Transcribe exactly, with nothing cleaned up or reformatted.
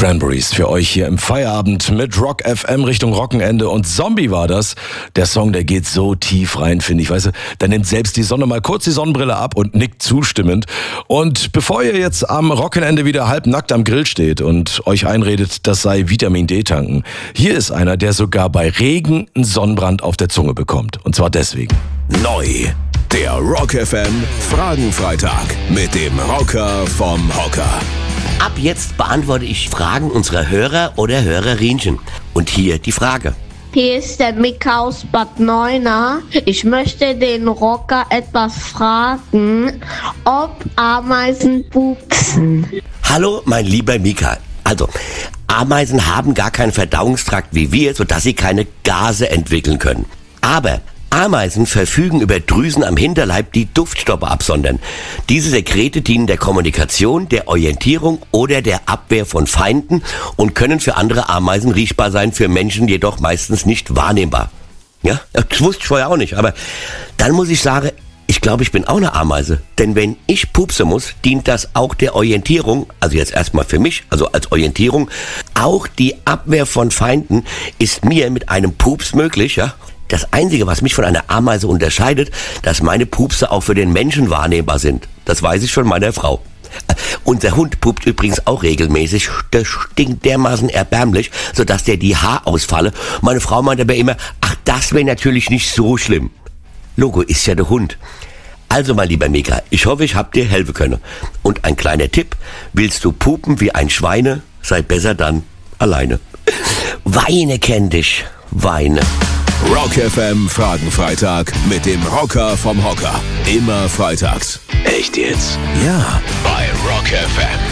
Cranberries für euch hier im Feierabend mit Rock F M Richtung Rockenende. Und Zombie war das. Der Song, der geht so tief rein, finde ich. Weißt du, da nimmt selbst die Sonne mal kurz die Sonnenbrille ab und nickt zustimmend. Und bevor ihr jetzt am Rockenende wieder halbnackt am Grill steht und euch einredet, das sei Vitamin D tanken, hier ist einer, der sogar bei Regen einen Sonnenbrand auf der Zunge bekommt. Und zwar deswegen. Neu. Der Rock F M Fragenfreitag mit dem Rocker vom Hocker. Ab jetzt beantworte ich Fragen unserer Hörer oder Hörerinchen. Und hier die Frage. Hier ist der Mika aus Bad Neuenahr. Ich möchte den Rocker etwas fragen, ob Ameisen pupsen. Hallo, mein lieber Mika. Also, Ameisen haben gar keinen Verdauungstrakt wie wir, sodass sie keine Gase entwickeln können. Aber Ameisen verfügen über Drüsen am Hinterleib, die Duftstoffe absondern. Diese Sekrete dienen der Kommunikation, der Orientierung oder der Abwehr von Feinden und können für andere Ameisen riechbar sein, für Menschen jedoch meistens nicht wahrnehmbar. Ja, das wusste ich vorher auch nicht, aber dann muss ich sagen, ich glaube, ich bin auch eine Ameise. Denn wenn ich pupsen muss, dient das auch der Orientierung, also jetzt erstmal für mich, also als Orientierung. Auch die Abwehr von Feinden ist mir mit einem Pups möglich, ja. Das Einzige, was mich von einer Ameise unterscheidet, dass meine Pupse auch für den Menschen wahrnehmbar sind. Das weiß ich von meiner Frau. Äh, unser Hund pupt übrigens auch regelmäßig. Der stinkt dermaßen erbärmlich, sodass der die Haar ausfalle. Meine Frau meint aber immer, ach, das wäre natürlich nicht so schlimm. Logo ist ja der Hund. Also, mein lieber Mika, ich hoffe, ich hab dir helfen können. Und ein kleiner Tipp, willst du pupen wie ein Schweine, sei besser dann alleine. Weine kenn dich, weine. Rock F M Fragenfreitag mit dem Rocker vom Hocker. Immer freitags. Echt jetzt? Ja, bei Rock F M.